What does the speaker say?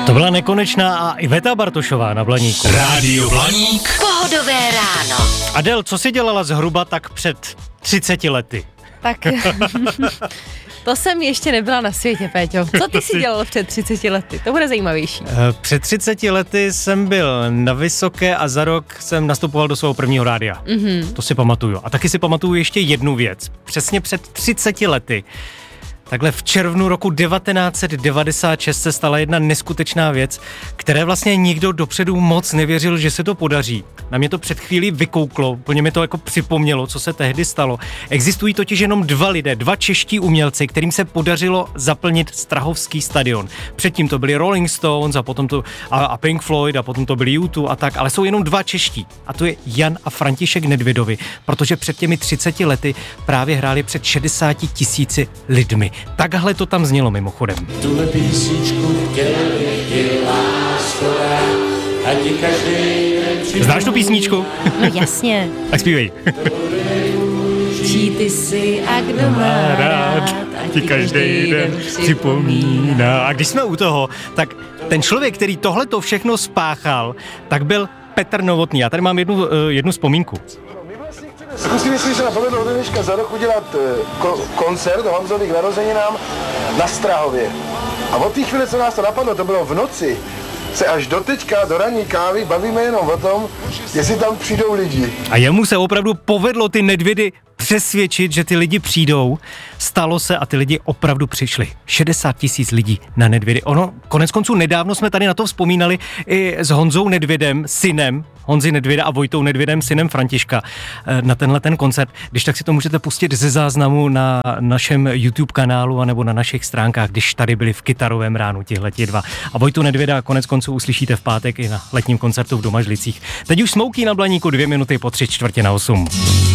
To byla Nekonečná a Iveta Bartošová na Blaníku. Rádio Blaník. Pohodové ráno. Adel, co jsi dělala zhruba tak před 30 lety? Tak to jsem ještě nebyla na světě, Péťo. Co ty jsi dělal před 30 lety? To bude zajímavější. Před 30 lety jsem byl na Vysoké a za rok jsem nastupoval do svého prvního rádia. To si pamatuju. A taky si pamatuju ještě jednu věc. Přesně před 30 lety, takhle v červnu roku 1996 se stala jedna neskutečná věc, které vlastně nikdo dopředu moc nevěřil, že se to podaří. Na mě to před chvílí vykouklo, plně mi to jako připomnělo, co se tehdy stalo. Existují totiž jenom dva čeští umělci, kterým se podařilo zaplnit Strahovský stadion. Předtím to byli Rolling Stones a potom to a Pink Floyd a potom to byli U2 a tak, ale jsou jenom dva čeští. A to je Jan a František Nedvědovi, protože před těmi 30 lety právě hráli před 60 000 lidmi. Takhle to tam znělo mimochodem. Tuhle písničku Znáš tu písničku? No jasně. Tak zpívej. Čí ty jsi a kdo má rád, a ti každý den připomíná. A když jsme u toho, tak ten člověk, který tohleto všechno spáchal, tak byl Petr Novotný. Já tady mám jednu vzpomínku. Zkusili jsme se napovedlo od dneška za rok udělat koncert o Honzových narozeninám na Strahově. A od té chvíle, co nás to napadlo, to bylo v noci, se až do teďka, do ranní kávy, bavíme jenom o tom, jestli tam přijdou lidi. A jemu se opravdu povedlo ty Nedvědy přesvědčit, že ty lidi přijdou. Stalo se a ty lidi opravdu přišli. 60 000 lidí na Nedvědy. Ono, koneckonců nedávno jsme tady na to vzpomínali i s Honzou Nedvědem, synem Honzy Nedvěda a Vojtou Nedvědem, synem Františka, na tenhle ten koncert. Když tak si to můžete pustit ze záznamu na našem YouTube kanálu anebo na našich stránkách, když tady byli v Kytarovém ránu tihleti dva. A Vojtu Nedvěda koneckonců uslyšíte v pátek i na letním koncertu v Domažlicích. Teď už Smokey na Blaníku 2 minuty po 7:45.